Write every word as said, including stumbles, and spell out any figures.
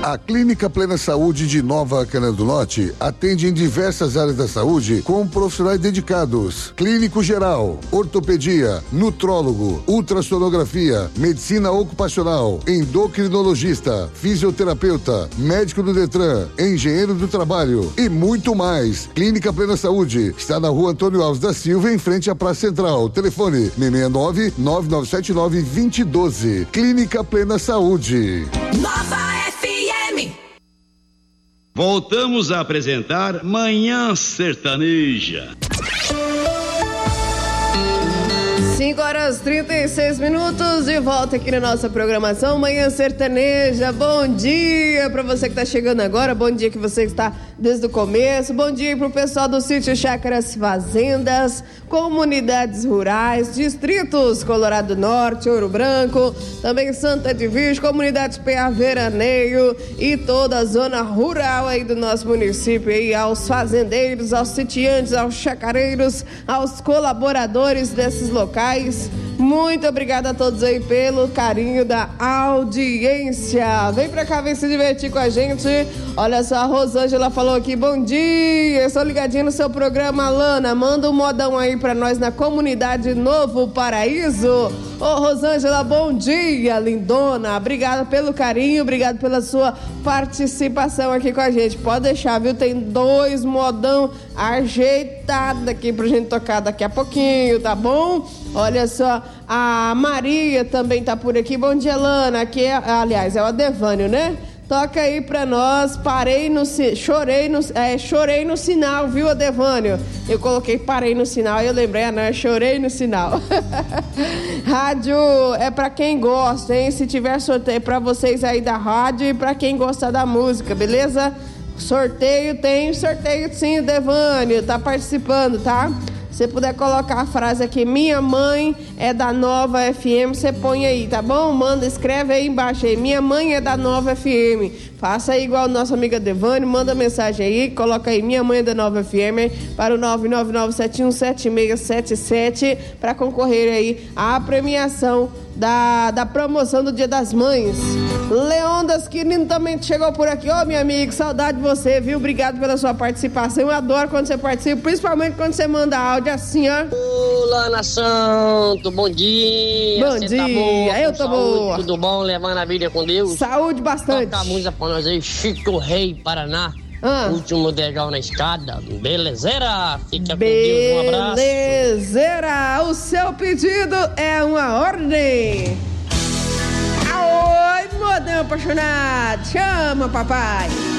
A Clínica Plena Saúde de Nova Canaã do Norte atende em diversas áreas da saúde com profissionais dedicados: clínico geral, ortopedia, nutrólogo, ultrassonografia, medicina ocupacional, endocrinologista, fisioterapeuta, médico do Detran, engenheiro do trabalho e muito mais. Clínica Plena Saúde está na Rua Antônio Alves da Silva, em frente à Praça Central. Telefone seis seis nove, nove nove sete nove, dois zero um dois. Clínica Plena Saúde. Nova F M. Voltamos a apresentar Manhã Sertaneja. cinco horas e trinta e seis minutos, de volta aqui na nossa programação Manhã Sertaneja. Bom dia para você que está chegando agora, bom dia que você está desde o começo, bom dia para o pessoal do sítio Chácaras Fazendas, comunidades rurais, distritos Colorado Norte, Ouro Branco, também Santa de Virgem, comunidades P A Veraneio e toda a zona rural aí do nosso município, aí aos fazendeiros, aos sitiantes, aos chacareiros, aos colaboradores desses locais. Muito obrigada a todos aí pelo carinho da audiência. Vem pra cá, vem se divertir com a gente. Olha só, a Rosângela falou aqui: bom dia, estou ligadinha no seu programa, Lana. Manda um modão aí pra nós na comunidade Novo Paraíso. Ô Rosângela, bom dia, lindona. Obrigada pelo carinho, obrigado pela sua participação aqui com a gente. Pode deixar, viu? Tem dois modão ajeitados aqui pra gente tocar daqui a pouquinho, tá bom? Olha só, a Maria também tá por aqui. Bom dia, Lana. Aqui é, aliás, é o Adevânio, né? Toca aí pra nós. Parei no chorei no é, chorei no sinal, viu, Adevânio? Eu coloquei parei no sinal e eu lembrei, ah, não, é chorei no sinal. Rádio é pra quem gosta, hein? Se tiver sorteio pra vocês aí da rádio e pra quem gosta da música, beleza? Sorteio tem, sorteio sim, Adevânio, tá participando, tá? Se puder colocar a frase aqui, minha mãe é da Nova F M, você põe aí, tá bom? Manda, escreve aí embaixo aí, minha mãe é da Nova F M. Faça aí igual a nossa amiga Devane, manda mensagem aí, coloca aí, minha mãe é da Nova F M, para o nove nove nove sete um sete seis sete sete, para concorrer aí à premiação da, da promoção do Dia das Mães. Leondas Quirino também chegou por aqui. Ô, minha amiga, saudade de você, viu? Obrigado pela sua participação. Eu adoro quando você participa, principalmente quando você manda áudio assim, ó. Olá, nação, bom dia. Bom dia, tá boa, eu tô saúde, boa. Tudo bom, levando a vida com Deus? Saúde bastante. Toca a música pra nós aí, Chico Rei, Paraná. Ah. Último degrau na escada. Belezeira? Fica com Deus, um abraço. Belezeira, o seu pedido é uma ordem. Oi, modão apaixonado, chama papai.